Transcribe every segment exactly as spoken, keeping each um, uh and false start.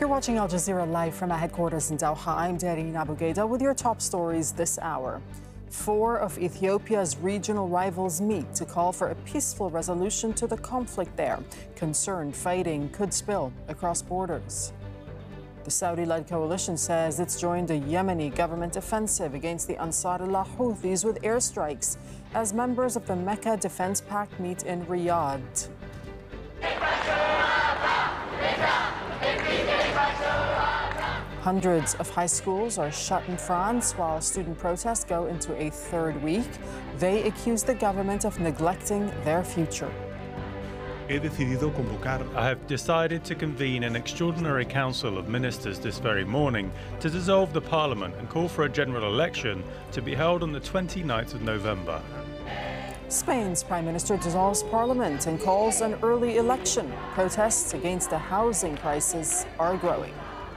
You're watching Al Jazeera live from our headquarters in Doha. I'm Darine Abu Gheda with your top stories this hour. Four of Ethiopia's regional rivals meet to call for a peaceful resolution to the conflict there. Concerned fighting could spill across borders. The Saudi-led coalition says it's joined a Yemeni government offensive against the Ansarullah Houthis with airstrikes as members of the Mecca Defense Pact meet in Riyadh. Hundreds of high schools are shut in France while student protests go into a third week. They accuse the government of neglecting their future. He decidido convocar. I have decided to convene an extraordinary council of ministers this very morning to dissolve the parliament and call for a general election to be held on the twenty-ninth of November. Spain's prime minister dissolves parliament and calls an early election. Protests against the housing crisis are growing.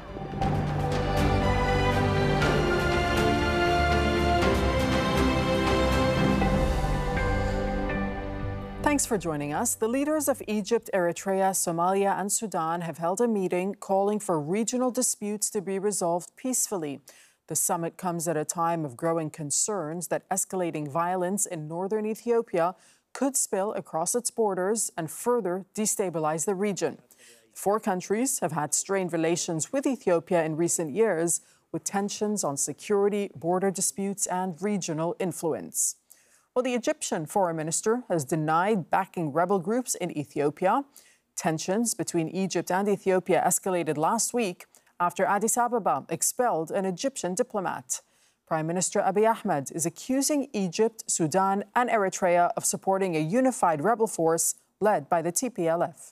Thanks for joining us. The leaders of Egypt, Eritrea, Somalia and Sudan have held a meeting calling for regional disputes to be resolved peacefully. The summit comes at a time of growing concerns that escalating violence in northern Ethiopia could spill across its borders and further destabilize the region. Four countries have had strained relations with Ethiopia in recent years, with tensions on security, border disputes and regional influence. Well, the Egyptian foreign minister has denied backing rebel groups in Ethiopia. Tensions between Egypt and Ethiopia escalated last week after Addis Ababa expelled an Egyptian diplomat. Prime Minister Abiy Ahmed is accusing Egypt, Sudan and Eritrea of supporting a unified rebel force led by the T P L F.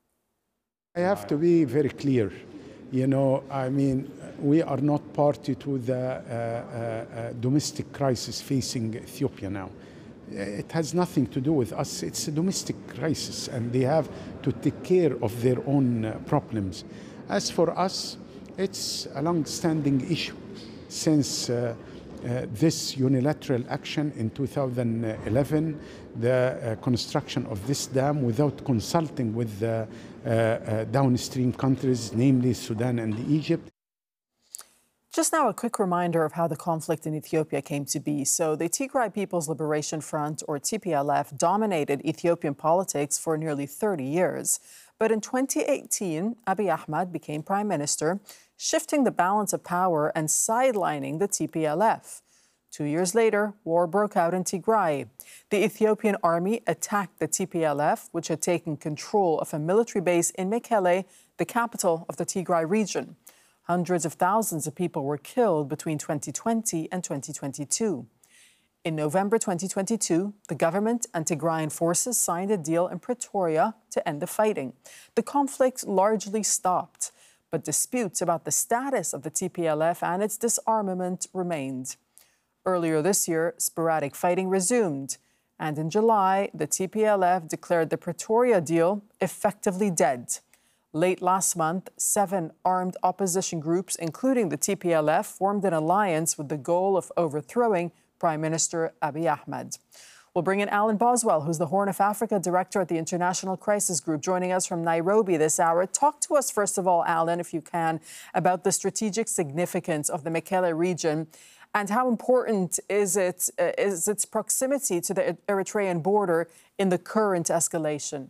I have to be very clear. You know, I mean, we are not party to the uh, uh, uh, domestic crisis facing Ethiopia now. It has nothing to do with us. It's a domestic crisis, and they have to take care of their own uh, problems. As for us, it's a long-standing issue since uh, uh, this unilateral action in two thousand eleven, the uh, construction of this dam without consulting with the uh, uh, downstream countries, namely Sudan and Egypt. Just now, a quick reminder of how the conflict in Ethiopia came to be. So the Tigray People's Liberation Front, or T P L F, dominated Ethiopian politics for nearly thirty years. But in twenty eighteen, Abiy Ahmed became prime minister, shifting the balance of power and sidelining the T P L F. Two years later, war broke out in Tigray. The Ethiopian army attacked the T P L F, which had taken control of a military base in Mekelle, the capital of the Tigray region. Hundreds of thousands of people were killed between twenty twenty and twenty twenty-two. In November twenty twenty-two, the government and Tigrayan forces signed a deal in Pretoria to end the fighting. The conflict largely stopped, but disputes about the status of the T P L F and its disarmament remained. Earlier this year, sporadic fighting resumed, and in July, the T P L F declared the Pretoria deal effectively dead. Late last month, seven armed opposition groups, including the T P L F, formed an alliance with the goal of overthrowing Prime Minister Abiy Ahmed. We'll bring in Alan Boswell, who's the Horn of Africa Director at the International Crisis Group, joining us from Nairobi this hour. Talk to us, first of all, Alan, if you can, about the strategic significance of the Mekelle region and how important is, it, uh, is its proximity to the Eritrean border in the current escalation?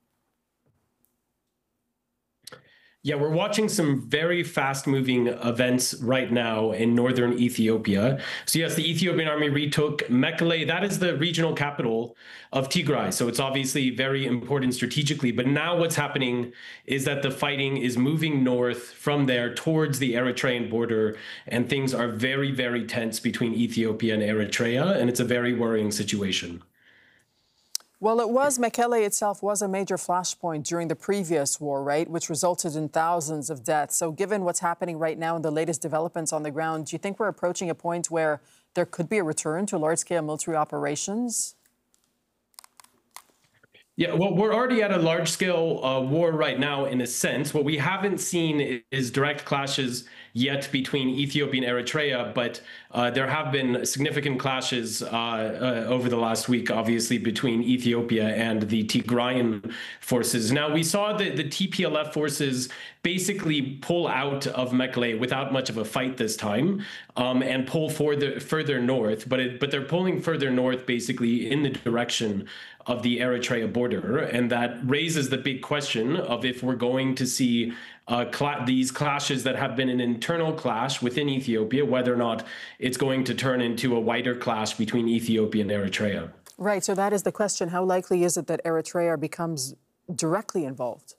Yeah, we're watching some very fast-moving events right now in northern Ethiopia. So yes, the Ethiopian army retook Mekelle. That is the regional capital of Tigray. So it's obviously very important strategically. But now what's happening is that the fighting is moving north from there towards the Eritrean border. And things are very, very tense between Ethiopia and Eritrea. And it's a very worrying situation. Well, it was, Mekelle itself was a major flashpoint during the previous war, right, which resulted in thousands of deaths. So given what's happening right now and the latest developments on the ground, do you think we're approaching a point where there could be a return to large-scale military operations? Yeah, well, we're already at a large-scale uh, war right now, in a sense. What we haven't seen is direct clashes yet between Ethiopia and Eritrea, but uh, there have been significant clashes uh, uh, over the last week, obviously, between Ethiopia and the Tigrayan forces. Now, we saw the, the T P L F forces basically pull out of Mekelle without much of a fight this time, um, and pull further further north, but it, but they're pulling further north, basically in the direction of the Eritrea border, and that raises the big question of if we're going to see uh, cl these clashes that have been an internal clash within Ethiopia, whether or not it's going to turn into a wider clash between Ethiopia and Eritrea. Right, so that is the question. How likely is it that Eritrea becomes directly involved?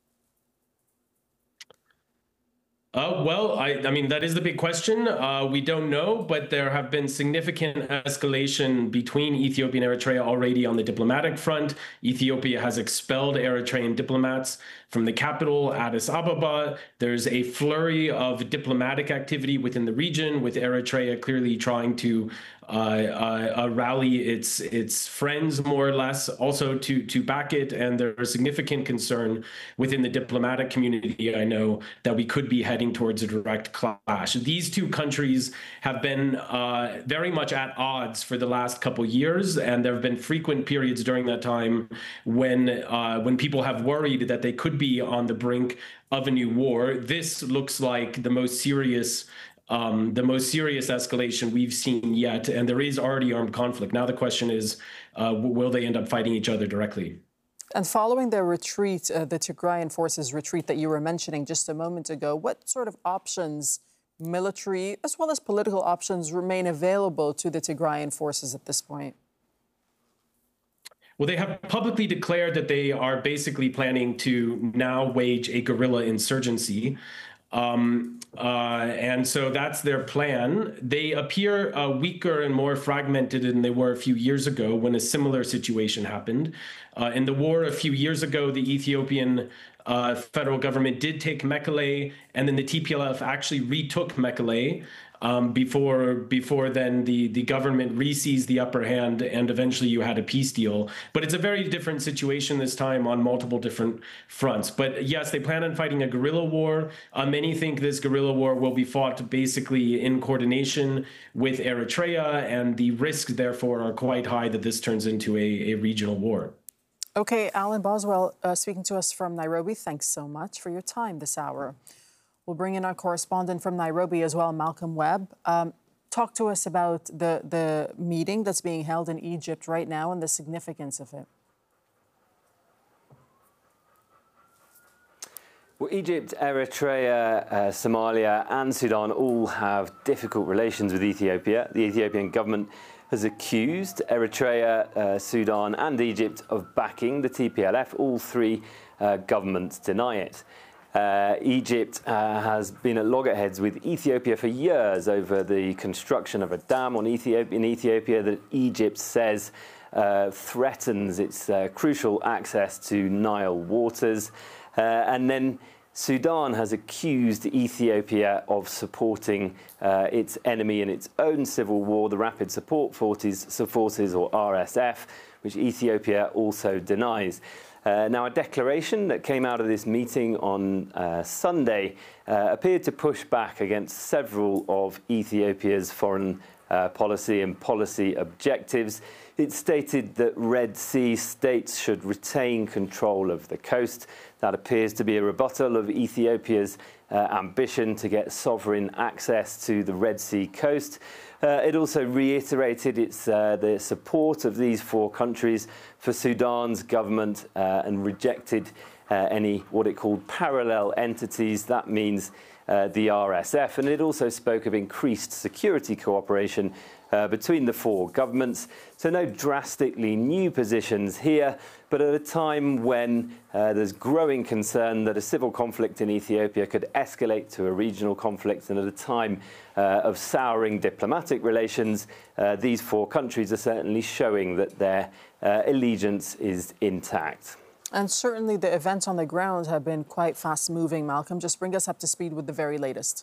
Uh, well, I, I mean, that is the big question. Uh, we don't know, but there have been significant escalation between Ethiopia and Eritrea already on the diplomatic front. Ethiopia has expelled Eritrean diplomats from the capital, Addis Ababa. There's a flurry of diplomatic activity within the region, with Eritrea clearly trying to uh, uh, uh, rally its its friends, more or less, also to to back it. And there's significant concern within the diplomatic community, I know, that we could be heading towards a direct clash. These two countries have been uh, very much at odds for the last couple years, and there have been frequent periods during that time when uh, when people have worried that they could be on the brink of a new war. This looks like the most serious Um, the most serious escalation we've seen yet, and there is already armed conflict. Now the question is, uh, will they end up fighting each other directly? And following their retreat, uh, the Tigrayan forces retreat that you were mentioning just a moment ago, what sort of options, military as well as political options, remain available to the Tigrayan forces at this point? Well, they have publicly declared that they are basically planning to now wage a guerrilla insurgency. Um, uh, and so that's their plan. They appear uh, weaker and more fragmented than they were a few years ago when a similar situation happened. Uh, in the war a few years ago, the Ethiopian uh, federal government did take Mekelle, and then the T P L F actually retook Mekelle. Um, before before then the, the government re-seized the upper hand, and eventually you had a peace deal. But it's a very different situation this time on multiple different fronts. But yes, they plan on fighting a guerrilla war. Uh, many think this guerrilla war will be fought basically in coordination with Eritrea, and the risks therefore are quite high that this turns into a, a regional war. Okay, Alan Boswell, uh, speaking to us from Nairobi, thanks so much for your time this hour. We'll bring in our correspondent from Nairobi as well, Malcolm Webb. Um, talk to us about the, the meeting that's being held in Egypt right now and the significance of it. Well, Egypt, Eritrea, uh, Somalia and Sudan all have difficult relations with Ethiopia. The Ethiopian government has accused Eritrea, uh, Sudan and Egypt of backing the T P L F. All three uh, governments deny it. Uh, Egypt uh, has been at loggerheads with Ethiopia for years over the construction of a dam on Ethiopia, in Ethiopia that Egypt says uh, threatens its uh, crucial access to Nile waters. Uh, and then Sudan has accused Ethiopia of supporting uh, its enemy in its own civil war, the Rapid Support Forces, or R S F, which Ethiopia also denies. Uh, now, a declaration that came out of this meeting on uh, Sunday uh, appeared to push back against several of Ethiopia's foreign uh, policy and policy objectives. It stated that Red Sea states should retain control of the coast. That appears to be a rebuttal of Ethiopia's uh, ambition to get sovereign access to the Red Sea coast. Uh, it also reiterated its uh, the support of these four countries for Sudan's government uh, and rejected uh, any what it called parallel entities. That means uh, the R S F. And it also spoke of increased security cooperation uh, between the four governments. So no drastically new positions here, but at a time when uh, there's growing concern that a civil conflict in Ethiopia could escalate to a regional conflict, and at a time uh, of souring diplomatic relations, uh, these four countries are certainly showing that their uh, allegiance is intact. And certainly the events on the ground have been quite fast-moving, Malcolm. Just bring us up to speed with the very latest.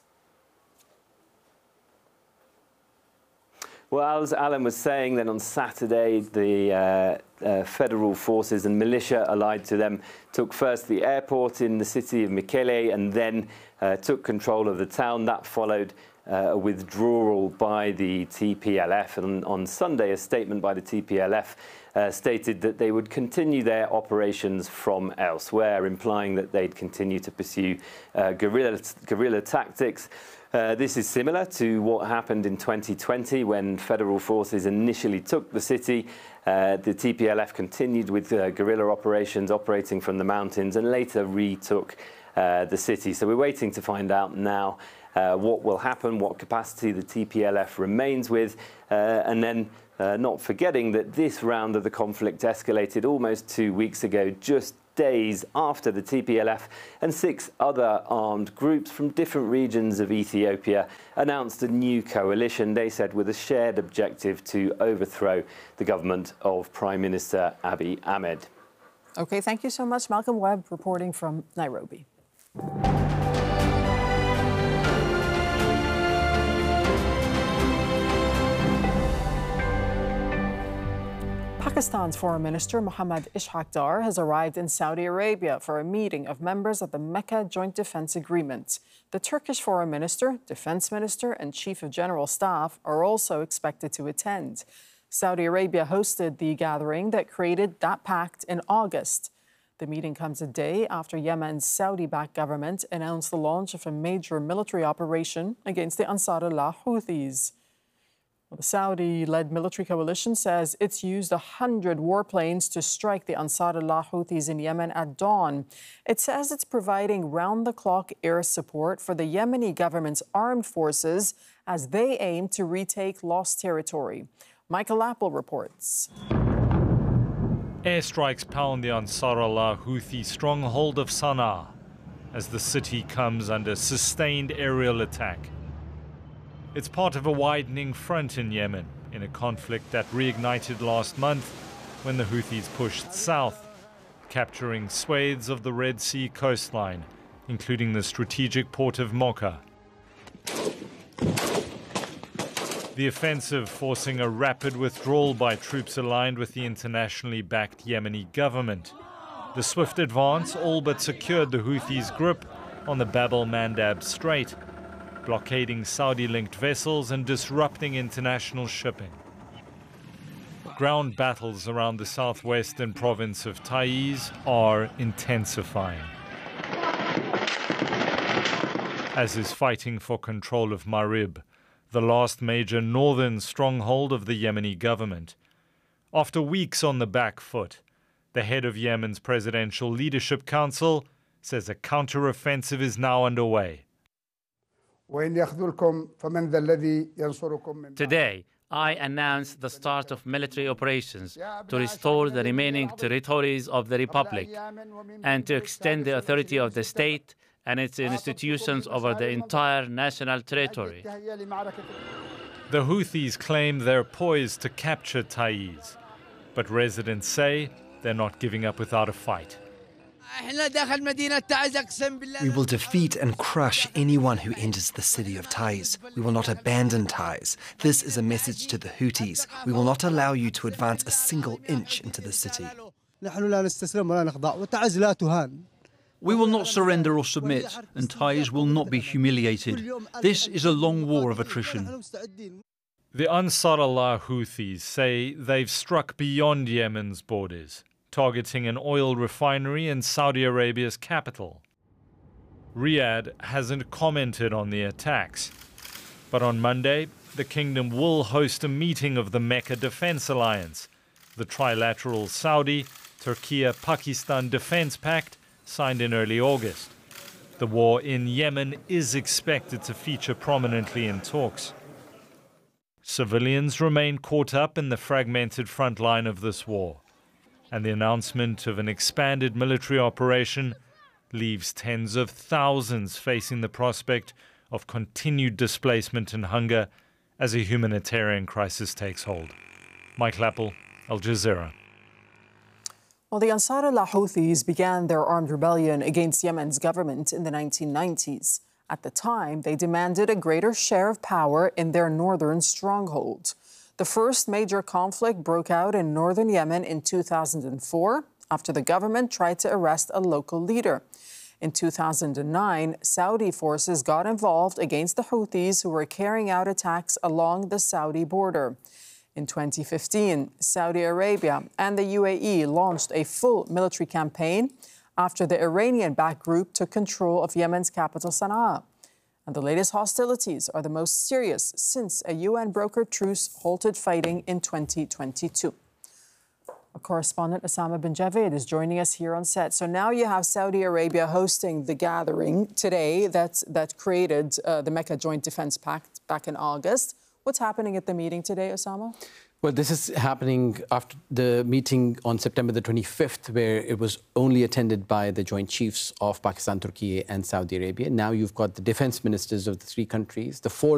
Well, as Alan was saying, then on Saturday, the, uh, uh, federal forces and militia allied to them took first the airport in the city of Mekelle and then uh, took control of the town. That followed uh, a withdrawal by the T P L F. And on Sunday, a statement by the T P L F uh, stated that they would continue their operations from elsewhere, implying that they'd continue to pursue uh, guerrilla, guerrilla tactics. Uh, this is similar to what happened in twenty twenty when federal forces initially took the city. Uh, the T P L F continued with uh, guerrilla operations operating from the mountains and later retook uh, the city. So we're waiting to find out now uh, what will happen, what capacity the T P L F remains with, uh, and then uh, not forgetting that this round of the conflict escalated almost two weeks ago, just days after the T P L F and six other armed groups from different regions of Ethiopia announced a new coalition, they said, with a shared objective to overthrow the government of Prime Minister Abiy Ahmed. OK, thank you so much. Malcolm Webb reporting from Nairobi. Pakistan's Foreign Minister Mohammad Ishaq Dar has arrived in Saudi Arabia for a meeting of members of the Mecca Joint Defense Agreement. The Turkish Foreign Minister, Defense Minister and Chief of General Staff are also expected to attend. Saudi Arabia hosted the gathering that created that pact in August. The meeting comes a day after Yemen's Saudi-backed government announced the launch of a major military operation against the Ansarullah Houthis. Well, the Saudi-led military coalition says it's used one hundred warplanes to strike the Ansarullah Houthis in Yemen at dawn. It says it's providing round-the-clock air support for the Yemeni government's armed forces as they aim to retake lost territory. Michael Apple reports. Airstrikes pound the Ansarullah Houthi stronghold of Sana'a as the city comes under sustained aerial attack. It's part of a widening front in Yemen, in a conflict that reignited last month when the Houthis pushed south, capturing swathes of the Red Sea coastline, including the strategic port of Mocha. The offensive forcing a rapid withdrawal by troops aligned with the internationally backed Yemeni government. The swift advance all but secured the Houthis' grip on the Bab el-Mandab Strait, blockading Saudi-linked vessels and disrupting international shipping. Ground battles around the southwestern province of Taiz are intensifying, as is fighting for control of Marib, the last major northern stronghold of the Yemeni government. After weeks on the back foot, the head of Yemen's Presidential Leadership Council says a counter-offensive is now underway. Today, I announce the start of military operations to restore the remaining territories of the Republic and to extend the authority of the state and its institutions over the entire national territory. The Houthis claim they're poised to capture Taiz, but residents say they're not giving up without a fight. We will defeat and crush anyone who enters the city of Taiz. We will not abandon Taiz. This is a message to the Houthis. We will not allow you to advance a single inch into the city. We will not surrender or submit, and Taiz will not be humiliated. This is a long war of attrition. The Ansarullah Houthis say they've struck beyond Yemen's borders, targeting an oil refinery in Saudi Arabia's capital. Riyadh hasn't commented on the attacks, but on Monday, the kingdom will host a meeting of the Mecca Defense Alliance, the trilateral Saudi, Turkey, Pakistan Defense Pact signed in early August. The war in Yemen is expected to feature prominently in talks. Civilians remain caught up in the fragmented front line of this war, and the announcement of an expanded military operation leaves tens of thousands facing the prospect of continued displacement and hunger as a humanitarian crisis takes hold. Mike Lappel, Al Jazeera. Well, the Ansarullah Houthis began their armed rebellion against Yemen's government in the nineteen nineties. At the time, they demanded a greater share of power in their northern stronghold. The first major conflict broke out in northern Yemen in two thousand four after the government tried to arrest a local leader. In two thousand nine, Saudi forces got involved against the Houthis who were carrying out attacks along the Saudi border. In twenty fifteen, Saudi Arabia and the U A E launched a full military campaign after the Iranian-backed group took control of Yemen's capital, Sana'a. And the latest hostilities are the most serious since a U N-brokered truce halted fighting in twenty twenty-two. Our correspondent Osama bin Javid is joining us here on set. So now you have Saudi Arabia hosting the gathering today that, that created uh, the Mecca Joint Defense Pact back in August. What's happening at the meeting today, Osama? Well, this is happening after the meeting on September the twenty-fifth, where it was only attended by the joint chiefs of Pakistan, Turkey and Saudi Arabia. Now you've got the defense ministers of the three countries, the four